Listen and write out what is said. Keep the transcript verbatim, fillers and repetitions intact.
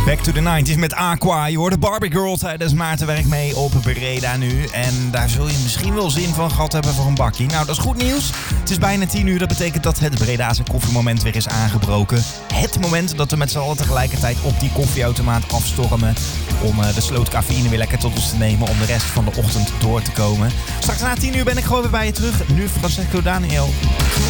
Back to the nineties met Aqua. Je hoort de Barbie Girl tijdens Maartenwerk mee op Breda nu. En daar zul je misschien wel zin van gehad hebben voor een bakkie. Nou, dat is goed nieuws. Het is bijna tien uur. Dat betekent dat het Bredaanse koffiemoment weer is aangebroken. Het moment dat we met z'n allen tegelijkertijd op die koffieautomaat afstormen. Om uh, de sloot cafeïne weer lekker tot ons te nemen. Om de rest van de ochtend door te komen. Straks na tien uur ben ik gewoon weer bij je terug. Nu Francesco Daniel.